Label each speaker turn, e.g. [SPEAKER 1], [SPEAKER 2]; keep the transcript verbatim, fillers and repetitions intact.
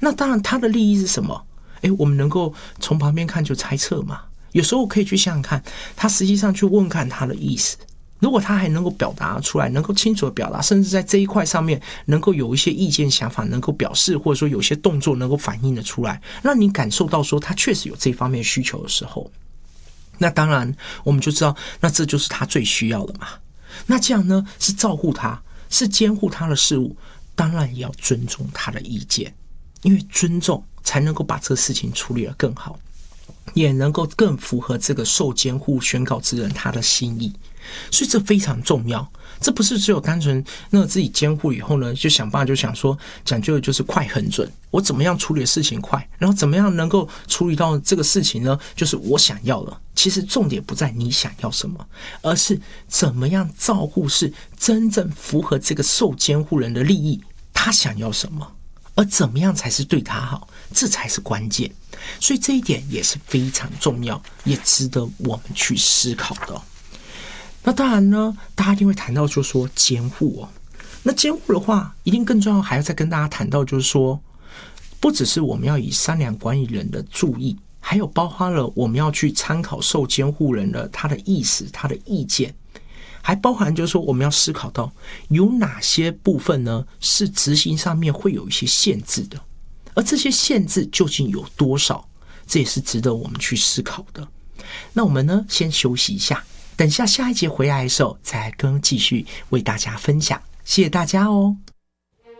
[SPEAKER 1] 那当然他的利益是什么？诶，我们能够从旁边看就猜测嘛。有时候可以去想想看，他实际上去问看他的意思。如果他还能够表达出来，能够清楚的表达，甚至在这一块上面能够有一些意见想法能够表示，或者说有些动作能够反映的出来，让你感受到说他确实有这方面需求的时候，那当然我们就知道，那这就是他最需要的嘛。那这样呢，是照顾他，是监护他的事物，当然也要尊重他的意见，因为尊重才能够把这个事情处理得更好，也能够更符合这个受监护宣告之人他的心意。所以这非常重要，这不是只有单纯那个自己监护以后呢，就想办法就想说讲究的就是快很准，我怎么样处理的事情快，然后怎么样能够处理到这个事情呢，就是我想要的。其实重点不在你想要什么，而是怎么样照顾是真正符合这个受监护人的利益，他想要什么，而怎么样才是对他好，这才是关键。所以这一点也是非常重要，也值得我们去思考的哦。那当然呢，大家一定会谈到就是说监护哦。那监护的话，一定更重要，还要再跟大家谈到就是说，不只是我们要以善良管理人的注意，还有包括了我们要去参考受监护人的他的意思、他的意见，还包含就是说我们要思考到有哪些部分呢是执行上面会有一些限制的，而这些限制究竟有多少，这也是值得我们去思考的。那我们呢，先休息一下。等下下一节回来的时候，再跟继续为大家分享。谢谢大家哦。